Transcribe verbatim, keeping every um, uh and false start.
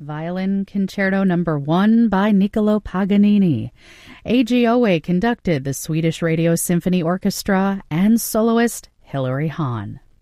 Violin Concerto Number one by Niccolo Paganini. A G O A conducted the Swedish Radio Symphony Orchestra and soloist Hilary Hahn.